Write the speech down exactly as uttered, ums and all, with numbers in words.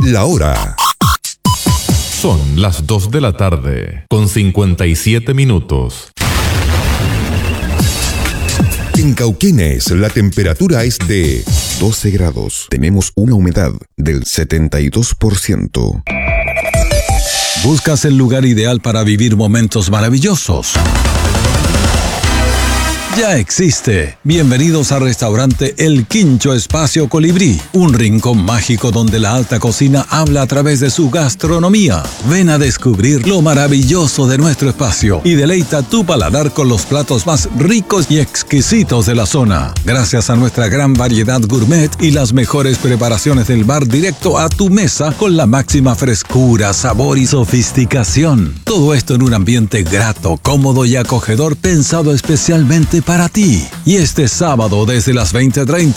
La hora. Son las dos de la tarde, con cincuenta y siete minutos. En Cauquenes, la temperatura es de doce grados. Tenemos una humedad del setenta y dos por ciento. ¿Buscas el lugar ideal para vivir momentos maravillosos? Ya existe. Bienvenidos al restaurante El Quincho Espacio Colibrí, un rincón mágico donde la alta cocina habla a través de su gastronomía. Ven a descubrir lo maravilloso de nuestro espacio y deleita tu paladar con los platos más ricos y exquisitos de la zona. Gracias a nuestra gran variedad gourmet y las mejores preparaciones del bar directo a tu mesa con la máxima frescura, sabor y sofisticación. Todo esto en un ambiente grato, cómodo y acogedor pensado especialmente para ti. Y este sábado desde las veinte treinta